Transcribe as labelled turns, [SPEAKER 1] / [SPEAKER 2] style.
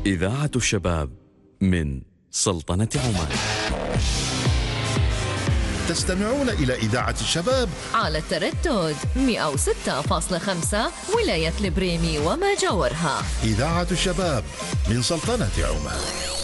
[SPEAKER 1] إذاعة الشباب من سلطنة عمان.
[SPEAKER 2] تستمعون إلى إذاعة الشباب
[SPEAKER 3] على التردد 106.5 ولاية البريمي وما جاورها.
[SPEAKER 2] إذاعة الشباب من سلطنة عمان.